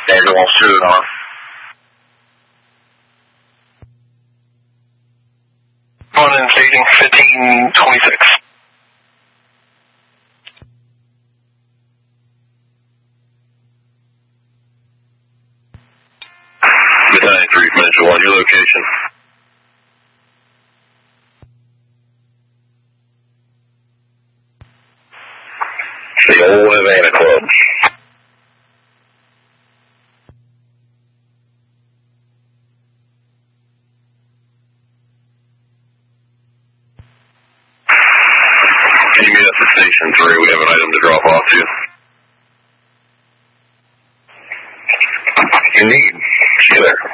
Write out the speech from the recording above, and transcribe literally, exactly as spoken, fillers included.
Daniel wants to it on. One in staging fifteen twenty-six. Midnight three, Dimension one, your location. The old Havana Club. Can you meet us at Station three? We have an item to drop off to you. Indeed. See you there.